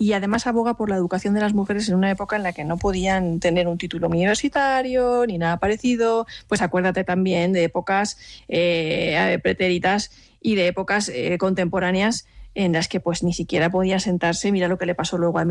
y además aboga por la educación de las mujeres en una época en la que no podían tener un título universitario ni nada parecido. Pues acuérdate también de épocas pretéritas y de épocas contemporáneas en las que pues ni siquiera podía sentarse. Mira lo que le pasó luego a